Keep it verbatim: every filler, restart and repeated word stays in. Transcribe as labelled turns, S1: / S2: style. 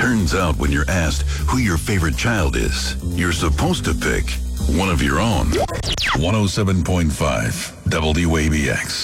S1: Turns out when you're asked who your favorite child is, you're supposed to pick one of your own. one oh seven point five W A B X.